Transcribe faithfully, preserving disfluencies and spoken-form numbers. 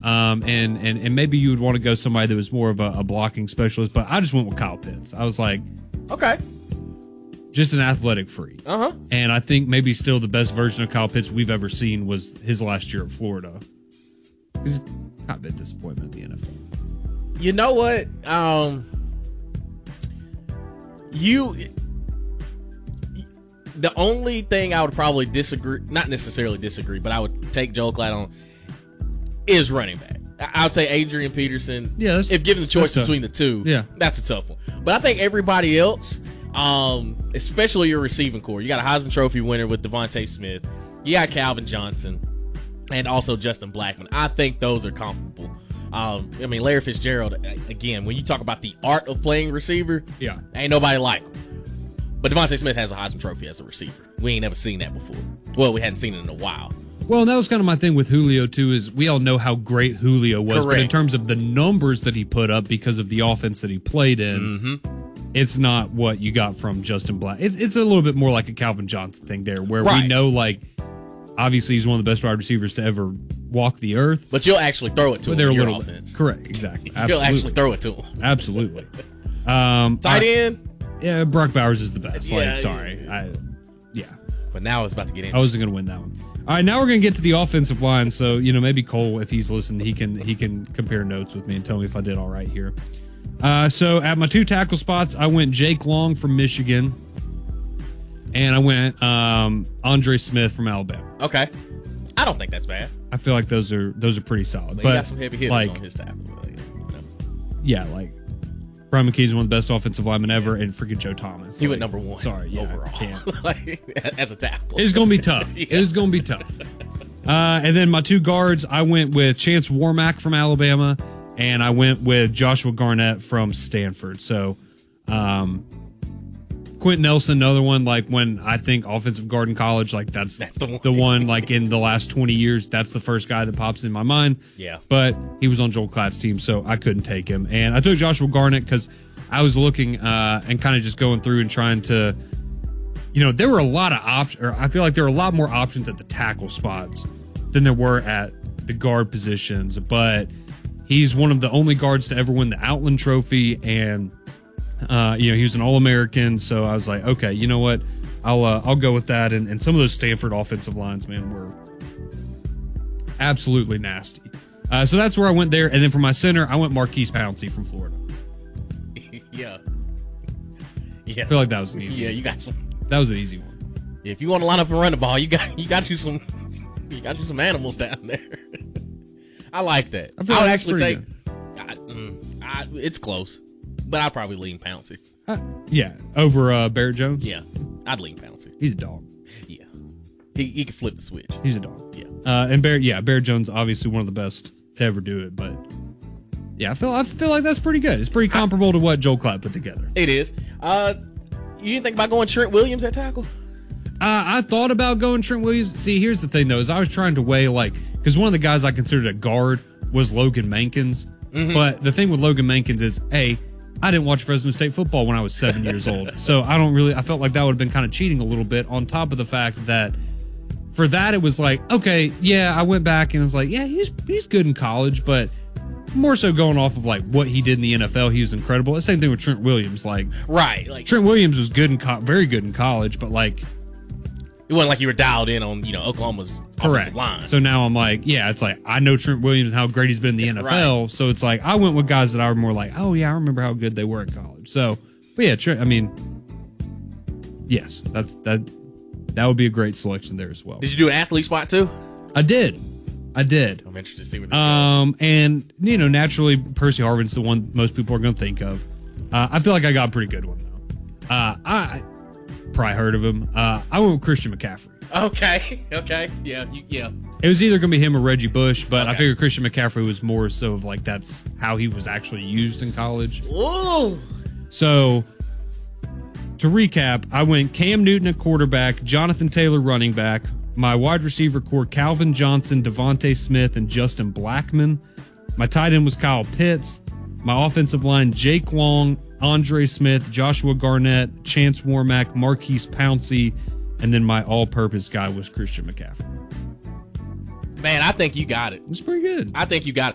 Um, and, and, and maybe you would want to go somebody that was more of a, a blocking specialist, but I just went with Kyle Pitts. I was like, okay, just an athletic freak. Uh huh. And I think maybe still the best version of Kyle Pitts we've ever seen was his last year at Florida. He's not a bit disappointment in the N F L. You know what? Um, you. The only thing I would probably disagree, not necessarily disagree, but I would take Joel Klatt on is running back. I would say Adrian Peterson. Yeah, if given the choice between tough. the two, yeah, that's a tough one. But I think everybody else, um, especially your receiving core, you got a Heisman Trophy winner with Devontae Smith, you got Calvin Johnson, and also Justin Blackmon. I think those are comparable. Um, I mean, Larry Fitzgerald, again, when you talk about the art of playing receiver, yeah, ain't nobody like him. But Devontae Smith has a Heisman Trophy as a receiver. We ain't never seen that before. Well, we hadn't seen it in a while. Well, and that was kind of my thing with Julio, too, is we all know how great Julio was. Correct. But in terms of the numbers that he put up because of the offense that he played in, mm-hmm. it's not what you got from Justin Black. It's, it's a little bit more like a Calvin Johnson thing there, where right. we know, like, obviously he's one of the best wide receivers to ever walk the earth. But you'll actually throw it to but him in a your little, offense. Correct, exactly. You'll Absolutely. actually throw it to him. Absolutely. Um, Tight end? Yeah, Brock Bowers is the best. Yeah, like, sorry. I, yeah. But now it's about to get in. I wasn't going to win that one. All right, now we're going to get to the offensive line. So, you know, maybe Cole, if he's listening, he can he can compare notes with me and tell me if I did all right here. Uh, so, at my two tackle spots, I went Jake Long from Michigan, and I went um, Andre Smith from Alabama. Okay. I don't think that's bad. I feel like those are those are pretty solid. But, but he got some heavy hitters like, on his tackle. You know. Yeah, like Brian McKee's one of the best offensive linemen ever, and freaking Joe Thomas. He like, went number one. Sorry, yeah, overall. Can't. like, as a tackle. It's going to be tough. Yeah. It's going to be tough. Uh, and then my two guards, I went with Chance Warmack from Alabama, and I went with Joshua Garnett from Stanford. So, um, Quentin Nelson, another one, like when I think offensive guard in college, like that's, That's the one. the one, like in the last twenty years, that's the first guy that pops in my mind. Yeah. But he was on Joel Klatt's team, so I couldn't take him. And I took Joshua Garnett because I was looking uh, and kind of just going through and trying to, you know, there were a lot of options, or I feel like there were a lot more options at the tackle spots than there were at the guard positions. But he's one of the only guards to ever win the Outland Trophy, and uh, you know, he was an All-American. So I was like, okay, you know what, I'll uh, I'll go with that. And, and some of those Stanford offensive lines, man, were absolutely nasty. Uh, so that's where I went there. And then for my center, I went Marquise Pouncey from Florida. yeah. Yeah. I feel like that was an easy. Yeah, one. you got some. That was an easy one. If you want to line up and run the ball, you got you got you some you got you some animals down there. I like that. I, I, feel would like actually take. I, mm, I, it's close, but I'd probably lean Pouncey. Uh, yeah, over uh, Barrett Jones. Yeah, I'd lean Pouncey. He's a dog. Yeah, he he can flip the switch. He's a dog. Yeah, uh, and Barrett, yeah, Barrett Jones, obviously one of the best to ever do it. But yeah, I feel I feel like that's pretty good. It's pretty comparable to what Joel Klatt put together. It is. Uh, you didn't think about going Trent Williams at tackle? Uh, I thought about going Trent Williams. See, here's the thing though, is I was trying to weigh like because one of the guys I considered a guard was Logan Mankins. Mm-hmm. But the thing with Logan Mankins is, A, I didn't watch Fresno State football when I was seven years old. So I don't really, I felt like that would have been kind of cheating a little bit, on top of the fact that for that, it was like, okay, yeah, I went back and was like, yeah, he's he's good in college, but more so going off of like what he did in the N F L, he was incredible. The same thing with Trent Williams. Like, right. Like Trent Williams was good in co- very good in college, but like, it wasn't like you were dialed in on, you know, Oklahoma's correct offensive line. So now I'm like, yeah, it's like I know Trent Williams and how great he's been in the N F L. Right. So it's like I went with guys that I were more like, oh yeah, I remember how good they were in college. So, but yeah, Trent, I mean, yes, that's that. That would be a great selection there as well. Did you do an athlete spot too? I did, I did. I'm interested to see what this um, goes. And you know, naturally, Percy Harvin's the one most people are going to think of. Uh, I feel like I got a pretty good one though. Uh, I probably heard of him. Uh, I went with Christian McCaffrey. Okay. Okay. Yeah. You, yeah. It was either going to be him or Reggie Bush, but okay. I figured Christian McCaffrey was more so of like that's how he was actually used in college. Ooh. So to recap, I went Cam Newton at quarterback, Jonathan Taylor running back, my wide receiver core Calvin Johnson, Devontae Smith, and Justin Blackmon. My tight end was Kyle Pitts. My offensive line, Jake Long, Andre Smith, Joshua Garnett, Chance Warmack, Marquise Pouncey, and then my all-purpose guy was Christian McCaffrey. Man, I think you got it. It's pretty good. I think you got it.